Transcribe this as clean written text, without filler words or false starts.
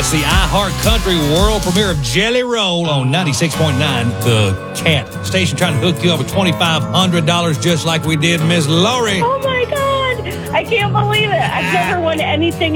It's the iHeart Country world premiere of Jelly Roll on 96.9 The Cat station, trying to hook you up with $2,500 just like we did Miss Lori. Oh, my God. I can't believe it. I've never won anything